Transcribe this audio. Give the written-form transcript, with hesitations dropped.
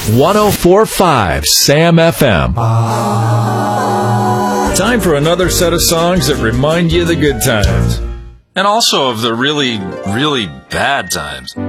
104.5 Sam FM. Time for another set of songs that remind you of the good times. And also of the really, really bad times.